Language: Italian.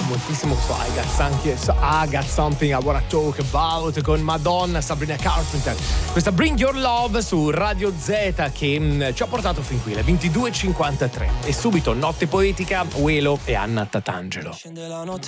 moltissimo questo I Got Something I Wanna Talk About con Madonna, Sabrina Carpenter. Questa Bring Your Love su Radio Z che ci ha portato fin qui, le 22:53. E subito Notte Poetica, Uelo e Anna Tatangelo. Scende la notte